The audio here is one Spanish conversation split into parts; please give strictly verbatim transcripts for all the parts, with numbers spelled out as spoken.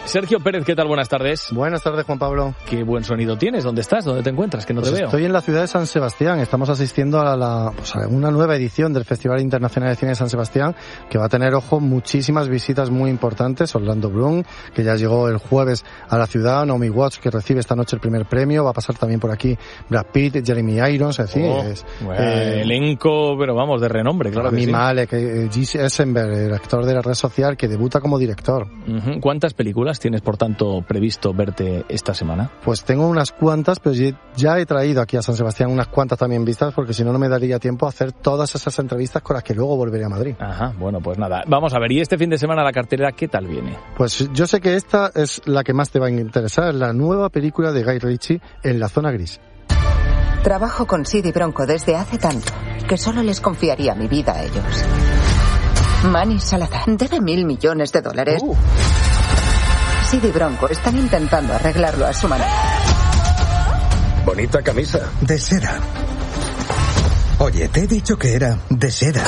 Sergio Pérez, ¿qué tal? Buenas tardes. Buenas tardes, Juan Pablo. Qué buen sonido tienes. ¿Dónde estás? ¿Dónde te encuentras? Que no pues te veo. Estoy en la ciudad de San Sebastián. Estamos asistiendo a, la, pues a una nueva edición del Festival Internacional de Cine de San Sebastián, que va a tener, ojo, muchísimas visitas muy importantes. Orlando Bloom, que ya llegó el jueves a la ciudad. Naomi Watts, que recibe esta noche el primer premio. Va a pasar también por aquí Brad Pitt, Jeremy Irons, es decir, oh, es, bueno, eh, elenco, pero vamos, de renombre, claro. Rami que sí. Malek, eh, Jesse Eisenberg, el actor de La Red Social, que debuta como director. Uh-huh. ¿Cuántas películas tienes, por tanto, previsto verte esta semana? Pues tengo unas cuantas, pero ya he traído aquí a San Sebastián unas cuantas también vistas, porque si no, no me daría tiempo a hacer todas esas entrevistas con las que luego volveré a Madrid. Ajá, bueno, pues nada. Vamos a ver, ¿y este fin de semana la cartelera qué tal viene? Pues yo sé que esta es la que más te va a interesar, la nueva película de Guy Ritchie, En la zona gris. Trabajo con Sid y Bronco desde hace tanto que solo les confiaría mi vida a ellos. Manny Salazar debe mil millones de dólares. Uh. Sid y Bronco están intentando arreglarlo a su manera. Bonita camisa. De seda. Oye, te he dicho que era de seda.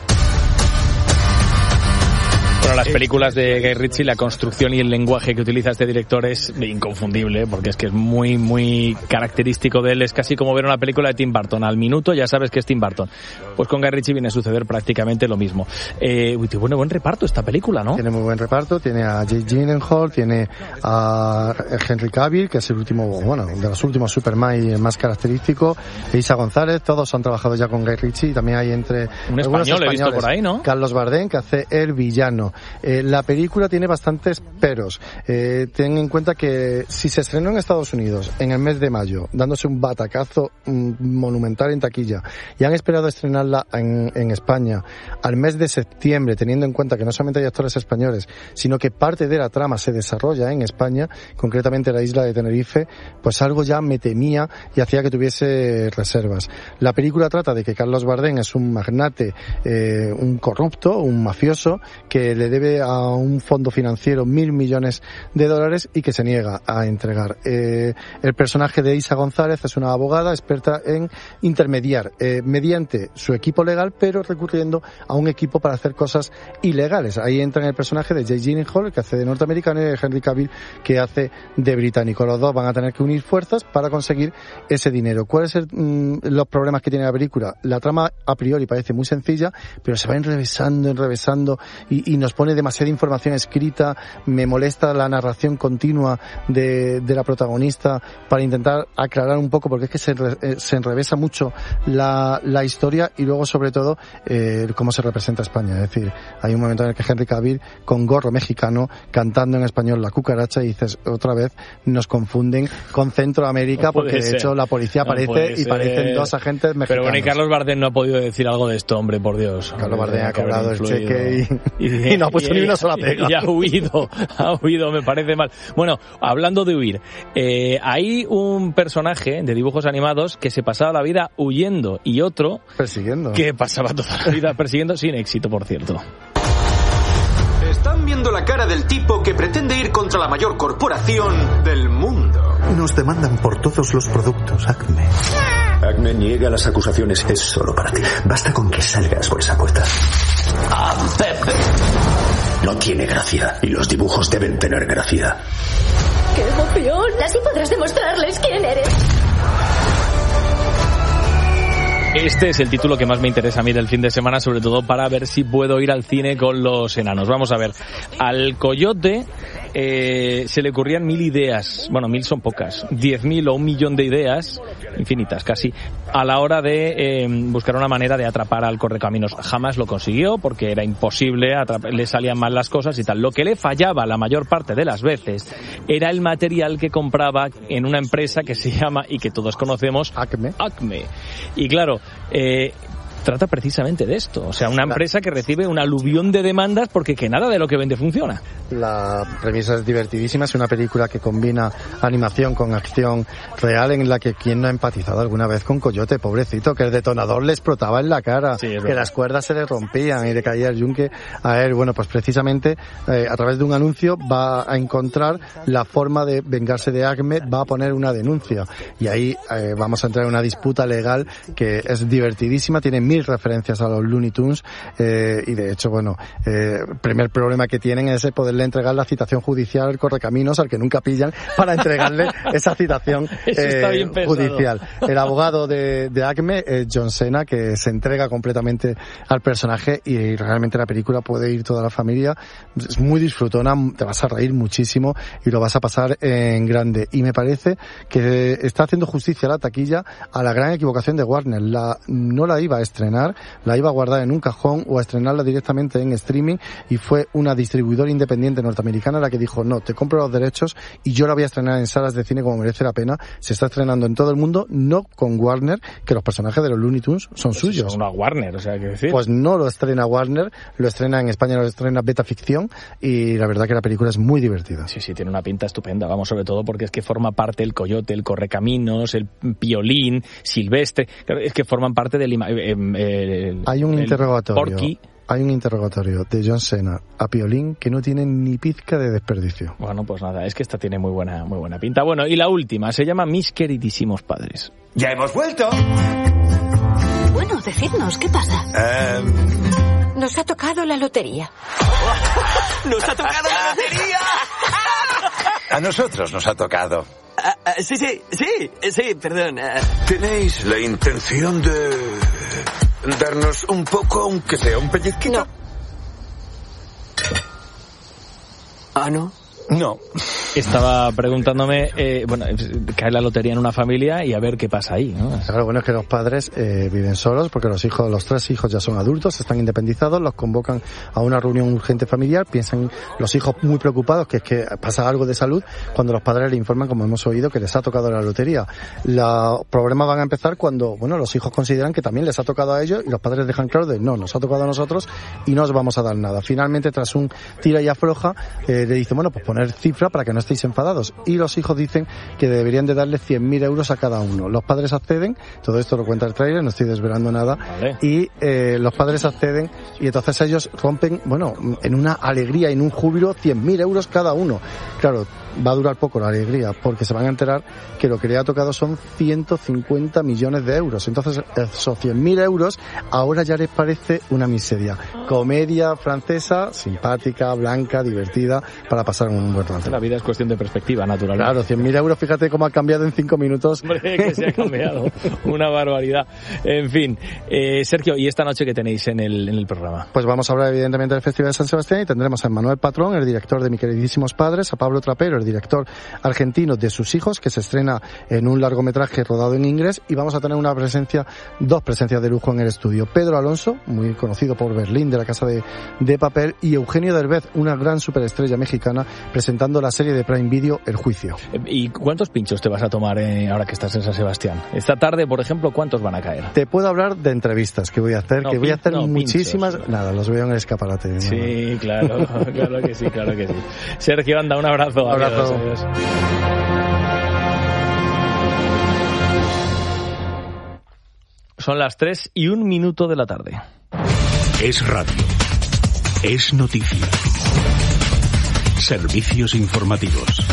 Bueno, las películas de Guy Ritchie, la construcción y el lenguaje que utiliza este director es inconfundible, porque es que es muy, muy característico de él. Es casi como ver una película de Tim Burton. Al minuto ya sabes que es Tim Burton. Pues con Guy Ritchie viene a suceder prácticamente lo mismo. Eh, uy, tiene buen reparto esta película, ¿no? Tiene muy buen reparto. Tiene a Jake Gyllenhaal, tiene a Henry Cavill, que es el último, bueno, de los últimos Superman y el más característico. Isa González, todos han trabajado ya con Guy Ritchie. Y también hay entre un español, he visto por ahí, ¿no? Carlos Bardem, que hace el villano. Eh, la película tiene bastantes peros. Eh, ten en cuenta que si se estrenó en Estados Unidos en el mes de mayo, dándose un batacazo mm, monumental en taquilla, y han esperado estrenarla en, en España al mes de septiembre, teniendo en cuenta que no solamente hay actores españoles, sino que parte de la trama se desarrolla en España, concretamente la isla de Tenerife, pues algo ya me temía y hacía que tuviese reservas. La película trata de que Carlos Bardem es un magnate, eh, un corrupto, un mafioso, que le debe a un fondo financiero mil millones de dólares y que se niega a entregar. Eh, el personaje de Isa González es una abogada experta en intermediar eh, mediante su equipo legal, pero recurriendo a un equipo para hacer cosas ilegales. Ahí entra en el personaje de Jake Gyllenhaal, que hace de norteamericano, y de Henry Cavill, que hace de británico. Los dos van a tener que unir fuerzas para conseguir ese dinero. ¿Cuáles son mmm, los problemas que tiene la película? La trama a priori parece muy sencilla, pero se va enrevesando, enrevesando y, y nos pone demasiada información escrita. Me molesta la narración continua de, de la protagonista para intentar aclarar un poco, porque es que se, se enrevesa mucho la, la historia, y luego sobre todo eh, cómo se representa España. Es decir, hay un momento en el que Henry Cavill, con gorro mexicano, cantando en español La Cucaracha, y dices, otra vez nos confunden con Centroamérica, no porque de ser. hecho la policía aparece no y parecen dos agentes mexicanos. Pero bueno, y Carlos Bardem no ha podido decir algo de esto, hombre, por Dios. Carlos Bardem ha cobrado el cheque y, y, y no ha puesto y, ni una sola pega. Y ha huido, ha huido, me parece mal. Bueno, hablando de huir, eh, hay un personaje de dibujos animados que se pasaba la vida huyendo, y otro persiguiendo, que pasaba toda la vida persiguiendo, sin éxito, por cierto. Están viendo la cara del tipo que pretende ir contra la mayor corporación del mundo. Nos demandan por todos los productos, Acme. Acme niega las acusaciones. Es solo para ti. Basta con que salgas por esa puerta. ¡Ah, Pepe! No tiene gracia, y los dibujos deben tener gracia. ¡Qué emoción! Así podrás demostrarles quién eres. Este es el título que más me interesa a mí del fin de semana, sobre todo para ver si puedo ir al cine con los enanos. Vamos a ver, al Coyote eh, se le ocurrían mil ideas, bueno, mil son pocas, diez mil o un millón de ideas, infinitas casi, a la hora de eh, buscar una manera de atrapar al Correcaminos. Jamás lo consiguió, porque era imposible, atrap- le salían mal las cosas y tal. Lo que le fallaba la mayor parte de las veces era el material que compraba en una empresa que se llama, y que todos conocemos, Acme. Acme. Y claro, eh, trata precisamente de esto. O sea, una empresa que recibe un aluvión de demandas porque que nada de lo que vende funciona. La premisa es divertidísima. Es una película que combina animación con acción real, en la que quien no ha empatizado alguna vez con Coyote, pobrecito, que el detonador le explotaba en la cara, sí, que las cuerdas se le rompían y le caía el yunque a él. Bueno, pues precisamente eh, a través de un anuncio va a encontrar la forma de vengarse de Acme, va a poner una denuncia, y ahí eh, vamos a entrar en una disputa legal que es divertidísima. Tiene mil referencias a los Looney Tunes, eh, y de hecho, bueno, eh, el primer problema que tienen es poderle entregar la citación judicial al correcaminos al que nunca pillan para entregarle esa citación eh, judicial. El abogado de, de Acme es John Cena, que se entrega completamente al personaje, y realmente la película puede ir toda la familia. Es muy disfrutona, te vas a reír muchísimo y lo vas a pasar en grande. Y me parece que está haciendo justicia a la taquilla a la gran equivocación de Warner. La, no la iba a estrenar, la iba a guardar en un cajón o a estrenarla directamente en streaming, y fue una distribuidora independiente norteamericana la que dijo: no, te compro los derechos y yo la voy a estrenar en salas de cine como merece la pena. Se está estrenando en todo el mundo, no con Warner, que los personajes de los Looney Tunes son pues suyos. Son una Warner, o sea, ¿qué decir? Pues no lo estrena Warner, lo estrena en España, lo estrena Beta Ficción, y la verdad que la película es muy divertida. Sí, sí, tiene una pinta estupenda, vamos, sobre todo porque es que forma parte el Coyote, el Correcaminos, el Piolín, Silvestre, es que forman parte del... Eh, eh, Hay un el interrogatorio. Porky. Hay un interrogatorio de John Cena a Piolín que no tiene ni pizca de desperdicio. Bueno, pues nada, es que esta tiene muy buena, muy buena pinta. Bueno, y la última, se llama Mis queridísimos padres. ¡Ya hemos vuelto! Bueno, decidnos, ¿qué pasa? Um... Nos ha tocado la lotería. ¡Nos ha tocado la lotería! A nosotros nos ha tocado. Uh, uh, sí, sí, sí, sí, perdón. Uh... ¿Tenéis la intención de darnos un poco, aunque sea un pellizquito? No. ¿Ah, no? No. Estaba preguntándome, eh, bueno, cae la lotería en una familia y a ver qué pasa ahí, ¿no? Claro, bueno, es que los padres eh, viven solos porque los hijos, los tres hijos ya son adultos, están independizados, los convocan a una reunión urgente familiar, piensan los hijos muy preocupados que es que pasa algo de salud, cuando los padres le informan, como hemos oído, que les ha tocado la lotería. Los problemas van a empezar cuando, bueno, los hijos consideran que también les ha tocado a ellos y los padres dejan claro de no, nos ha tocado a nosotros y no os vamos a dar nada. Finalmente, tras un tira y afloja, eh, le dicen, bueno, pues poner cifra para que no estéis enfadados, y los hijos dicen que deberían de darle cien mil euros a cada uno. Los padres acceden, todo esto lo cuenta el tráiler, no estoy desvelando nada, vale. y eh, los padres acceden y entonces ellos rompen, bueno, en una alegría, en un júbilo, cien mil euros cada uno. Claro, va a durar poco la alegría porque se van a enterar que lo que le ha tocado son ciento cincuenta millones de euros. Entonces esos cien mil euros ahora ya les parece una miseria. Comedia francesa, simpática, blanca, divertida, para pasar un buen rato. La vida es cuestión de perspectiva, naturalmente. Claro, cien mil euros, fíjate cómo ha cambiado en cinco minutos. Hombre, que se ha cambiado. Una barbaridad. En fin, eh, Sergio, ¿y esta noche qué tenéis en el, en el programa? Pues vamos a hablar evidentemente del Festival de San Sebastián y tendremos a Manuel Patrón, el director de Mis queridísimos padres, a Pablo Trapero, el director argentino de Sus hijos, que se estrena en un largometraje rodado en inglés, y vamos a tener una presencia, dos presencias de lujo en el estudio. Pedro Alonso, muy conocido por Berlín, de La Casa de, de Papel, y Eugenio Derbez, una gran superestrella mexicana, presentando la serie de Prime Video El Juicio. ¿Y cuántos pinchos te vas a tomar eh, ahora que estás en San Sebastián? Esta tarde, por ejemplo, ¿cuántos van a caer? Te puedo hablar de entrevistas que voy a hacer, no, que voy a hacer no, muchísimas... Pinchos. Nada, los veo en el escaparate. Sí, ¿no? claro, claro que sí, claro que sí. Sergio, anda, un abrazo. Un abrazo. Adiós, adiós. Son las tres y un minuto de la tarde. Es radio. Es noticia. Servicios informativos.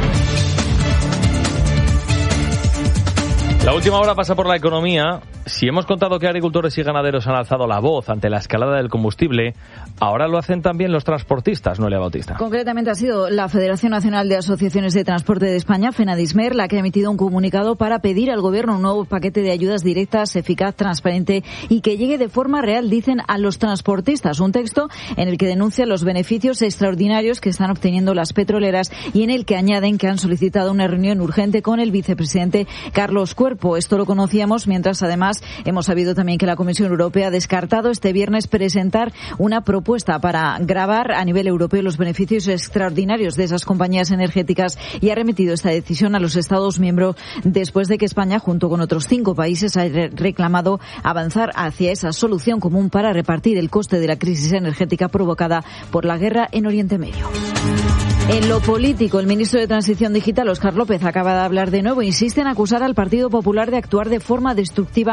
La última hora pasa por la economía. Si hemos contado que agricultores y ganaderos han alzado la voz ante la escalada del combustible, ahora lo hacen también los transportistas, Noelia Bautista. Concretamente ha sido la Federación Nacional de Asociaciones de Transporte de España, FENADISMER, la que ha emitido un comunicado para pedir al Gobierno un nuevo paquete de ayudas directas, eficaz, transparente y que llegue de forma real, dicen, a los transportistas. Un texto en el que denuncian los beneficios extraordinarios que están obteniendo las petroleras y en el que añaden que han solicitado una reunión urgente con el vicepresidente Carlos Cuerpo. Esto lo conocíamos mientras, además, hemos sabido también que la Comisión Europea ha descartado este viernes presentar una propuesta para gravar a nivel europeo los beneficios extraordinarios de esas compañías energéticas y ha remitido esta decisión a los Estados miembros después de que España, junto con otros cinco países, ha reclamado avanzar hacia esa solución común para repartir el coste de la crisis energética provocada por la guerra en Oriente Medio. En lo político, el ministro de Transición Digital, Óscar López, acaba de hablar de nuevo. Insiste en acusar al Partido Popular de actuar de forma destructiva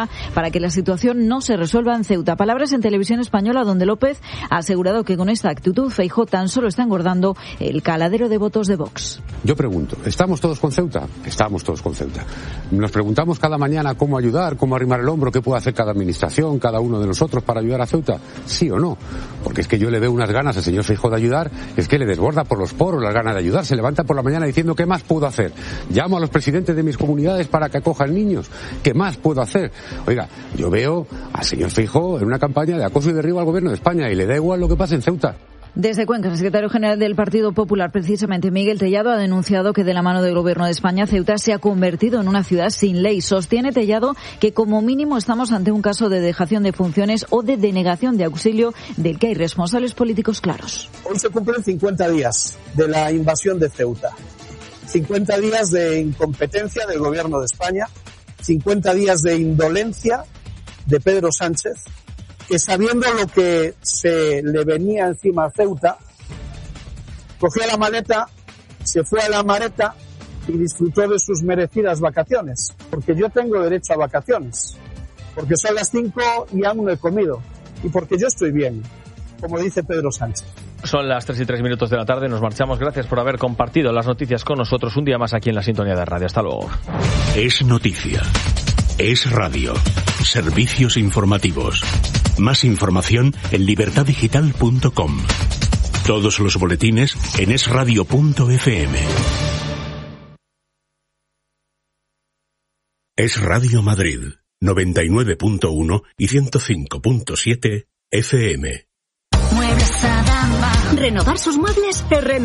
para que la situación no se resuelva en Ceuta. Palabras en Televisión Española donde López ha asegurado que con esta actitud Feijóo tan solo está engordando el caladero de votos de Vox. Yo pregunto, ¿estamos todos con Ceuta? Estamos todos con Ceuta. Nos preguntamos cada mañana cómo ayudar, cómo arrimar el hombro, qué puede hacer cada administración, cada uno de nosotros para ayudar a Ceuta. ¿Sí o no? Porque es que yo le veo unas ganas al señor Feijóo de ayudar, es que le desborda por los poros las ganas de ayudar. Se levanta por la mañana diciendo ¿qué más puedo hacer? Llamo a los presidentes de mis comunidades para que acojan niños. ¿Qué más puedo hacer? Oiga, yo veo al señor Feijóo en una campaña de acoso y derribo al gobierno de España y le da igual lo que pase en Ceuta. Desde Cuenca, el secretario general del Partido Popular, precisamente Miguel Tellado, ha denunciado que de la mano del Gobierno de España, Ceuta se ha convertido en una ciudad sin ley. Sostiene Tellado que como mínimo estamos ante un caso de dejación de funciones o de denegación de auxilio del que hay responsables políticos claros. Hoy se cumplen cincuenta días de la invasión de Ceuta. cincuenta días de incompetencia del Gobierno de España, cincuenta días de indolencia de Pedro Sánchez, que sabiendo lo que se le venía encima a Ceuta, cogió la maleta, se fue a la Mareta y disfrutó de sus merecidas vacaciones. Porque yo tengo derecho a vacaciones, porque son las cinco y aún no he comido, y porque yo estoy bien, como dice Pedro Sánchez. Son las tres y tres minutos de la tarde, nos marchamos. Gracias por haber compartido las noticias con nosotros un día más aquí en la sintonía de radio. Hasta luego. Es noticia. Es radio. Servicios informativos. Más información en libertad digital punto com. Todos los boletines en es radio punto efe eme. Es Radio Madrid, noventa y nueve punto uno y ciento cinco punto siete efe eme. Muebles Adama. Renovar sus muebles es